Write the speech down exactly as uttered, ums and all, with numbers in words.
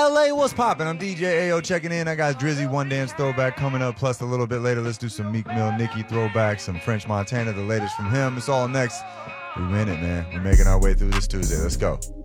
L A, what's poppin'? I'm D J A O checking in. I got Drizzy One Dance Throwback coming up, plus a little bit later, let's do some Meek Mill, Nicki Throwback, some French Montana, the latest from him. It's all next. We're in it, man. We're making our way through this Tuesday. Let's go.